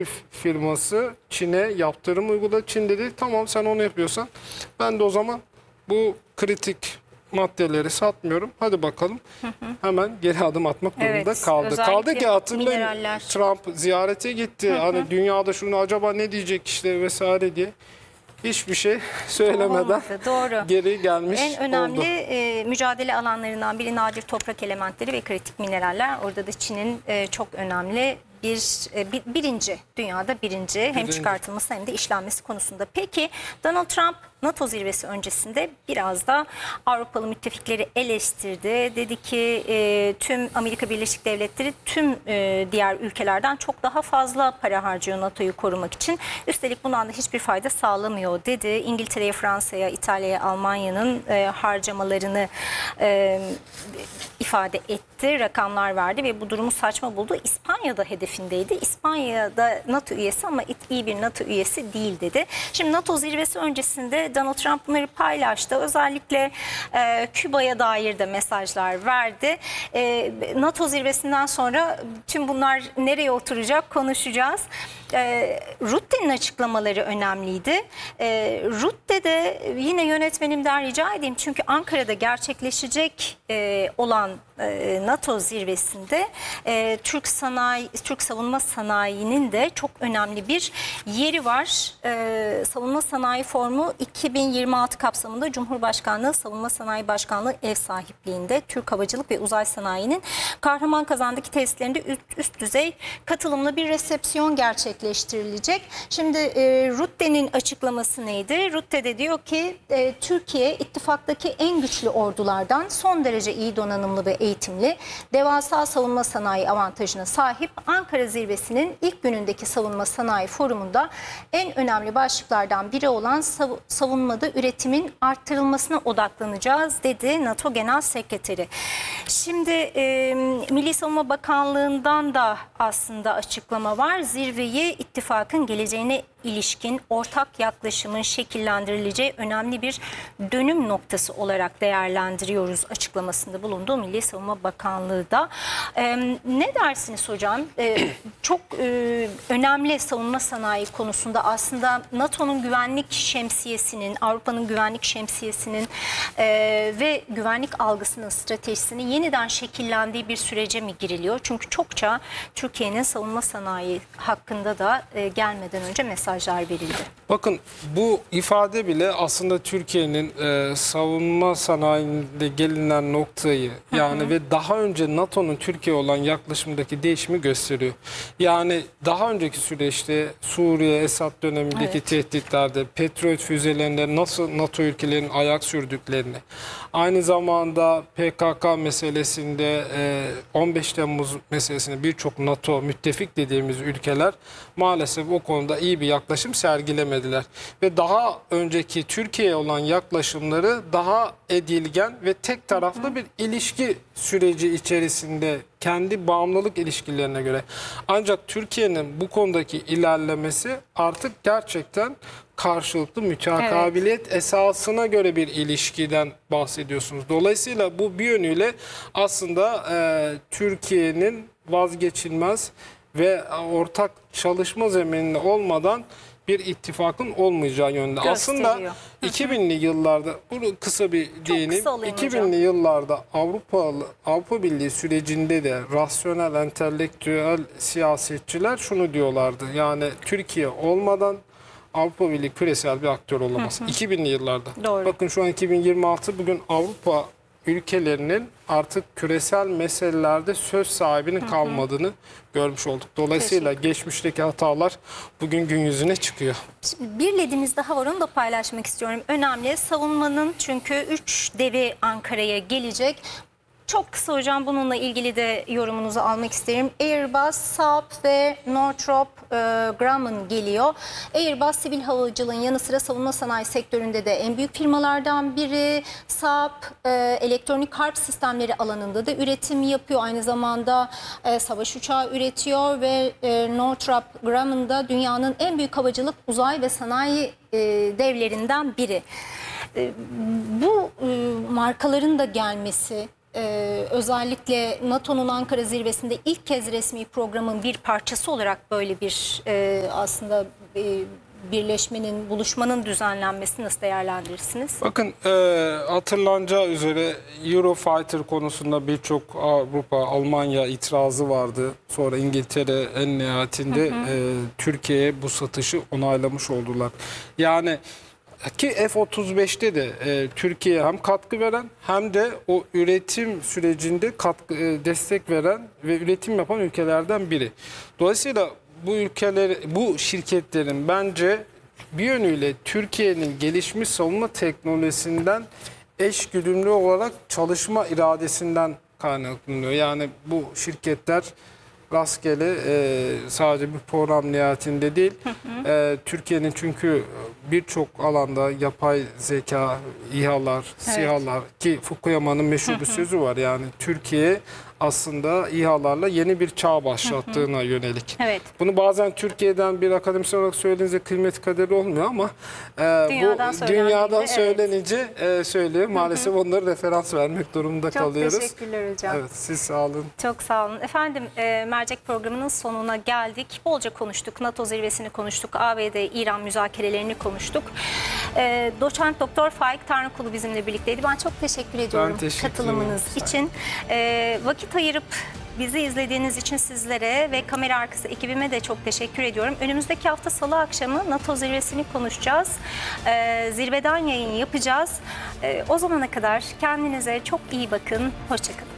firması Çin'e yaptırım uyguladı. Çin dedi tamam sen onu yapıyorsan ben de o zaman bu kritik maddeleri satmıyorum. Hadi bakalım. Hemen geri adım atmak durumunda kaldı. Kaldı ki hatırlayın mineraller. Trump ziyarete gitti. Hani dünyada şunu acaba ne diyecek işte vesaire diye. Hiçbir şey söylemeden Olmadı, doğru. geri gelmiş En önemli oldu. mücadele alanlarından biri nadir toprak elementleri ve kritik mineraller. Orada da Çin'in çok önemli birinci, dünyada birinci hem çıkartılması hem de işlenmesi konusunda. Peki Donald Trump NATO zirvesi öncesinde biraz da Avrupalı müttefikleri eleştirdi. Dedi ki tüm Amerika Birleşik Devletleri tüm diğer ülkelerden çok daha fazla para harcıyor NATO'yu korumak için. Üstelik bundan da hiçbir fayda sağlamıyor dedi. İngiltere'ye, Fransa'ya, İtalya'ya, Almanya'nın harcamalarını ifade etti. Rakamlar verdi ve bu durumu saçma buldu. İspanya'da hedefindeydi. İspanya'da NATO üyesi ama iyi bir NATO üyesi değil dedi. Şimdi NATO zirvesi öncesinde Donald Trump bunları paylaştı. Özellikle Küba'ya dair de mesajlar verdi. NATO zirvesinden sonra tüm bunlar nereye oturacak konuşacağız. Rutte'nin açıklamaları önemliydi. Rutte'de yine yönetmenimden rica edeyim çünkü Ankara'da gerçekleşecek olan NATO zirvesinde Türk savunma sanayinin de çok önemli bir yeri var. Savunma Sanayi Forumu 2026 kapsamında Cumhurbaşkanlığı Savunma Sanayi Başkanlığı ev sahipliğinde Türk Havacılık ve Uzay Sanayi'nin Kahramanmaz'daki tesislerinde üst düzey katılımlı bir resepsiyon gerçekleştirilecek. Şimdi Rutte'nin açıklaması neydi? Rutte de diyor ki Türkiye ittifaktaki en güçlü ordulardan son derece iyi donanımlı ve eğitimli, devasa savunma sanayi avantajına sahip. Ankara zirvesinin ilk günündeki savunma sanayi forumunda en önemli başlıklardan biri olan savunmada üretimin arttırılmasına odaklanacağız dedi NATO Genel Sekreteri. Şimdi Milli Savunma Bakanlığı'ndan da aslında açıklama var. Zirveyi ittifakın geleceğine ilişkin ortak yaklaşımın şekillendirileceği önemli bir dönüm noktası olarak değerlendiriyoruz açıklamasında bulunduğu Milli Savunma Bakanlığı da. Ne dersiniz hocam? Çok önemli savunma sanayi konusunda aslında NATO'nun güvenlik şemsiyesinin, Avrupa'nın güvenlik şemsiyesinin ve güvenlik algısının, stratejisinin yeniden şekillendiği bir sürece mi giriliyor? Çünkü çokça Türkiye'nin savunma sanayi hakkında da gelmeden önce mesajlar verildi. Bakın bu ifade bile aslında Türkiye'nin savunma sanayinde gelinen noktayı yani ve daha önce NATO'nun Türkiye olan yaklaşımdaki değişimi gösteriyor. Yani daha önceki süreçte Suriye, Esad dönemindeki tehditlerde Patriot füzelerinde nasıl NATO ülkelerinin ayak sürdüklerini, aynı zamanda PKK meselesinde 15 Temmuz meselesinde birçok NATO müttefik dediğimiz ülkeler maalesef o konuda iyi bir yaklaşım sergilemediler. Ve daha önceki Türkiye'ye olan yaklaşımları daha edilgen ve tek taraflı bir ilişki süreci içerisinde kendi bağımlılık ilişkilerine göre. Ancak Türkiye'nin bu konudaki ilerlemesi artık gerçekten karşılıklı mütekabiliyet esasına göre bir ilişkiden bahsediyorsunuz. Dolayısıyla bu bir yönüyle aslında Türkiye'nin vazgeçilmez ve ortak çalışma zemininde olmadan bir ittifakın olmayacağı yönünde. Aslında 2000'li yıllarda, bunu kısa bir değineyim. 2000'li yıllarda Avrupa Birliği sürecinde de rasyonel, entelektüel siyasetçiler şunu diyorlardı. Yani Türkiye olmadan Avrupa Birliği küresel bir aktör olamaz. 2000'li yıllarda. Doğru. Bakın şu an 2026, bugün Avrupa ülkelerinin artık küresel meselelerde söz sahibinin kalmadığını görmüş olduk. Dolayısıyla geçmişteki hatalar bugün gün yüzüne çıkıyor. Şimdi bir ledimiz daha var, onu da paylaşmak istiyorum. Önemli savunmanın çünkü 3 devi Ankara'ya gelecek. Çok kısa hocam bununla ilgili de yorumunuzu almak isterim. Airbus, Saab ve Northrop Grumman geliyor. Airbus sivil havacılığın yanı sıra savunma sanayi sektöründe de en büyük firmalardan biri. Saab elektronik harp sistemleri alanında da üretim yapıyor. Aynı zamanda savaş uçağı üretiyor ve Northrop Grumman da dünyanın en büyük havacılık, uzay ve sanayi devlerinden biri. Bu markaların da gelmesi özellikle NATO'nun Ankara zirvesinde ilk kez resmi programın bir parçası olarak böyle bir aslında birleşmenin, buluşmanın düzenlenmesini nasıl değerlendirirsiniz? Bakın hatırlanacağı üzere Eurofighter konusunda birçok Avrupa, Almanya itirazı vardı. Sonra İngiltere en nihayetinde Türkiye'ye bu satışı onaylamış oldular. Yani ki F-35'te de Türkiye'ye hem katkı veren hem de o üretim sürecinde destek veren ve üretim yapan ülkelerden biri. Dolayısıyla bu şirketlerin bence bir yönüyle Türkiye'nin gelişmiş savunma teknolojisinden eşgüdümlü olarak çalışma iradesinden kaynaklanıyor. Yani bu şirketler rastgele sadece bir program nihayetinde değil. Türkiye'nin çünkü birçok alanda yapay zeka, İHA'lar, SİHA'lar ki Fukuyama'nın meşhur bir sözü var. Yani Türkiye aslında İHA'larla yeni bir çağ başlattığına yönelik. Evet. Bunu bazen Türkiye'den bir akademisyen olarak söylediğinizde kıymet kaderi olmuyor ama dünyadan söylenince söylüyor. Maalesef onları referans vermek durumunda kalıyoruz. Çok teşekkürler hocam. Evet, siz sağ olun. Çok sağ olun. Efendim mercek programının sonuna geldik. Bolca konuştuk. NATO zirvesini konuştuk. ABD-İran müzakerelerini konuştuk. Doçent Doktor Faik Tanrıkulu bizimle birlikteydi. Ben çok teşekkür ediyorum katılımınız için. Vakit ayırıp bizi izlediğiniz için sizlere ve kamera arkası ekibime de çok teşekkür ediyorum. Önümüzdeki hafta Salı akşamı NATO zirvesini konuşacağız. Zirveden yayın yapacağız. O zamana kadar kendinize çok iyi bakın. Hoşça kalın.